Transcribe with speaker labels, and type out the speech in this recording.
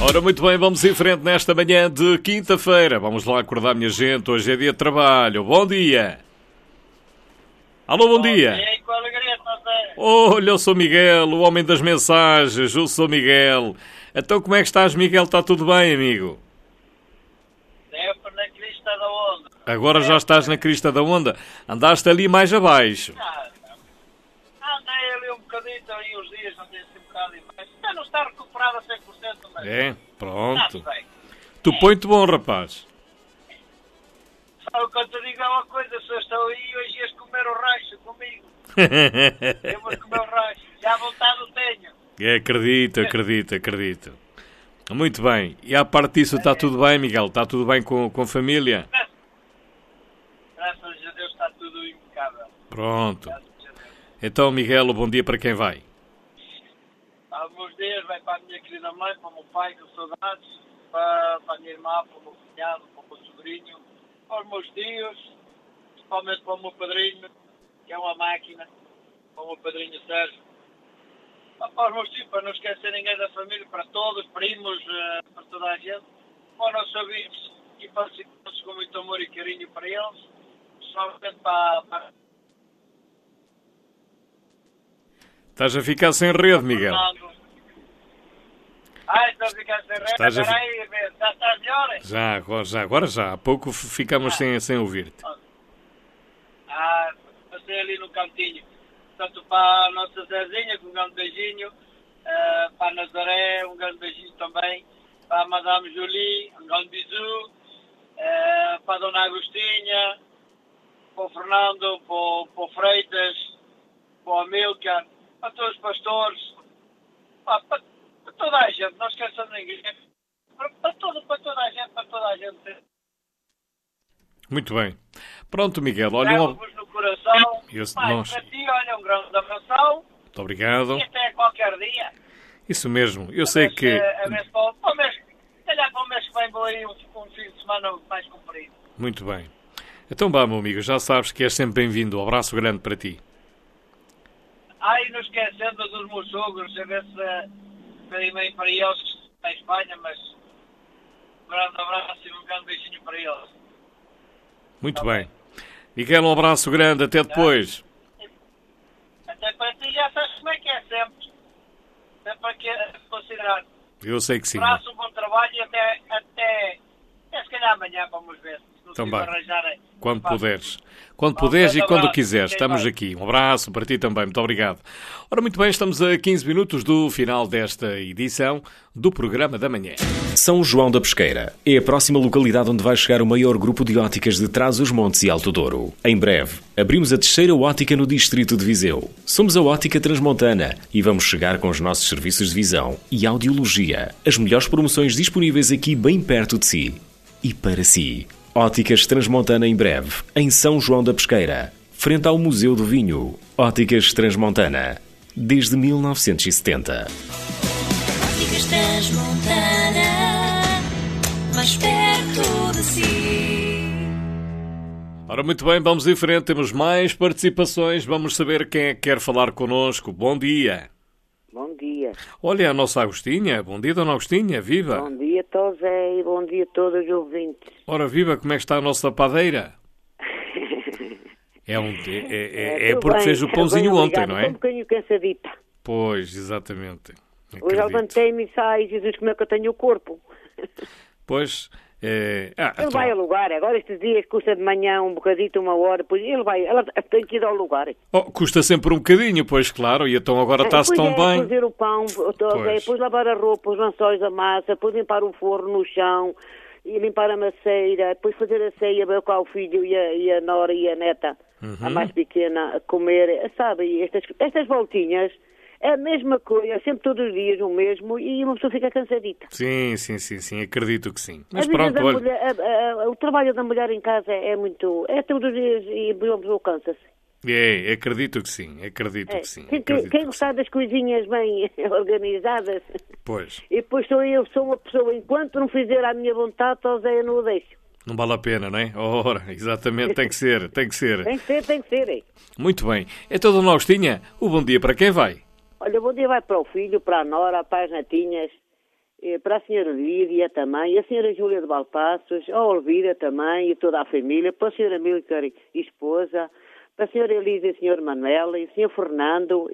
Speaker 1: Ora, muito bem, vamos em frente nesta manhã de quinta-feira. Vamos lá acordar, minha gente. Hoje é dia de trabalho. Bom dia. Alô, bom dia. Olha, eu sou Miguel, o homem das mensagens. Eu sou Miguel. Então, como é que estás, Miguel? Está tudo bem, amigo?
Speaker 2: Sempre na crista da onda.
Speaker 1: Agora já estás na crista da onda. Andaste ali mais abaixo.
Speaker 2: Andei ali um bocadinho, aí uns dias andei assim um bocado e mais. Ainda não está recuperado a 100%, mas...
Speaker 1: É, pronto.
Speaker 2: Está bem.
Speaker 1: Tu põe-te bom, rapaz.
Speaker 2: Sabe quando te digo uma coisa, se eu estou aí, hoje ias comer o rancho comigo. Temos comer o rancho. Já vontade o tenho.
Speaker 1: Acredito. Muito bem. E à parte disso, está tudo bem, Miguel? Está tudo bem com a família?
Speaker 2: Graças a Deus está tudo impecável.
Speaker 1: Pronto.
Speaker 2: Graças a Deus.
Speaker 1: Então, Miguel, o bom dia para quem vai?
Speaker 2: Há alguns dias vai para a minha querida mãe, para o meu pai, com saudades, para a minha irmã, para o meu cunhado, para o meu sobrinho, para os meus tios, principalmente para o meu padrinho, que é uma máquina, para o meu padrinho Sérgio. Para os meus tios, para não esquecer ninguém da família, para todos, primos, para toda a gente, para os nossos amigos e para os seguidores com muito amor e carinho para eles, somente para...
Speaker 1: Estás a ficar sem rede, Miguel.
Speaker 2: Estou a ficar sem rede.
Speaker 1: Estás a
Speaker 2: Espera aí, já está melhor?
Speaker 1: Agora já. Há pouco ficamos sem ouvir-te.
Speaker 2: Passei ali no cantinho. Portanto, para a nossa Zezinha, com um grande beijinho. Para a Nazaré, um grande beijinho também. Para a Madame Julie, um grande bisu. Para a Dona Agostinha. Para o Fernando, para o Freitas. Para o Amilcar. Para todos os pastores. Para toda a gente, não esqueçam de ninguém. Para toda a gente.
Speaker 1: Muito bem. Pronto, Miguel. Olha,
Speaker 2: Levo-vos no coração.
Speaker 1: Nós...
Speaker 2: Para ti, olha, um grande abração.
Speaker 1: Muito obrigado.
Speaker 2: E até qualquer dia.
Speaker 1: Isso mesmo. Eu sei que...
Speaker 2: A ver se para o mês, se calhar para o mês que vem vou aí um fim de semana mais comprido.
Speaker 1: Muito bem. Então vá, meu amigo. Já sabes que és sempre bem-vindo. Um abraço grande para ti.
Speaker 2: E não esquecendo dos meus sogros, a ver se bem para eles que estão na Espanha, mas um grande abraço e um grande beijinho para eles.
Speaker 1: Muito bem. Miguel, um abraço grande. Até depois.
Speaker 2: Até para ti, já sabes como é que é sempre. Sempre aqui a considerar.
Speaker 1: Eu sei que sim.
Speaker 2: Um abraço, um bom trabalho e até se calhar amanhã vamos ver.
Speaker 1: Também. Quando
Speaker 2: espaço.
Speaker 1: puderes. Quando puderes e quando
Speaker 2: abraço.
Speaker 1: quiseres. Estamos aqui. Um abraço para ti também. Muito obrigado. Ora, muito bem. Estamos a 15 minutos do final desta edição do Programa da Manhã.
Speaker 3: São João da Pesqueira é a próxima localidade onde vai chegar o maior grupo de óticas de Trás-os-Montes e Alto Douro. Em breve, abrimos a terceira ótica no distrito de Viseu. Somos a Ótica Transmontana e vamos chegar com os nossos serviços de visão e audiologia. As melhores promoções disponíveis aqui bem perto de si. E para si. Óticas Transmontana em breve, em São João da Pesqueira, frente ao Museu do Vinho. Óticas Transmontana, desde 1970.
Speaker 4: Óticas Transmontana, mais perto de si.
Speaker 1: Ora, muito bem, vamos em frente. Temos mais participações. Vamos saber quem é que quer falar connosco. Bom dia.
Speaker 5: Bom dia.
Speaker 1: Olha, a nossa Agostinha. Bom dia, Dona Agostinha. Viva.
Speaker 5: Bom dia, Tosé, e bom dia a todos os ouvintes.
Speaker 1: Ora, viva, como é que está a nossa padeira? É porque
Speaker 5: bem,
Speaker 1: fez o pãozinho
Speaker 5: bem,
Speaker 1: ontem, não é?
Speaker 5: Estou um bocadinho cansadita.
Speaker 1: Pois, exatamente.
Speaker 5: Hoje
Speaker 1: Acredito.
Speaker 5: levantei-me e sai, Jesus, como é que eu tenho o corpo?
Speaker 1: Pois,
Speaker 5: Ele
Speaker 1: então,
Speaker 5: vai ao lugar, agora estes dias custa de manhã um bocadito, uma hora, depois ela tem que ir ao lugar.
Speaker 1: custa sempre um bocadinho, pois claro, e então agora está-se tão bem.
Speaker 5: Fazer o pão, depois lavar a roupa, os lençóis da massa, depois limpar o forno no chão, e limpar a maceira, depois fazer a ceia, ver cá o filho e a nora e a neta, a mais pequena, a comer, sabe, estas voltinhas. É a mesma coisa, sempre todos os dias o mesmo e uma pessoa fica cansadita.
Speaker 1: Sim, acredito que sim. Mas
Speaker 5: A vida
Speaker 1: pronto,
Speaker 5: da
Speaker 1: olha.
Speaker 5: mulher, o trabalho da mulher em casa é muito... É todos os dias e a pessoa cansa-se.
Speaker 1: Acredito que sim.
Speaker 5: Quem gostar das coisinhas bem organizadas...
Speaker 1: Pois.
Speaker 5: E depois sou uma pessoa, enquanto não fizer a minha vontade, eu não o deixo.
Speaker 1: Não vale a pena, não é? Ora, exatamente, tem que ser.
Speaker 5: Tem que ser.
Speaker 1: Muito bem. Então, Dona Agostinha, o bom dia para quem vai?
Speaker 5: Olha, o bom dia vai para o filho, para a nora, para as netinhas para a senhora Lídia também, a senhora Júlia de Valpassos, a Olvira também e toda a família, para a senhora Milcar e esposa, para a senhora Elisa e o senhor Manuel, e o senhor Fernando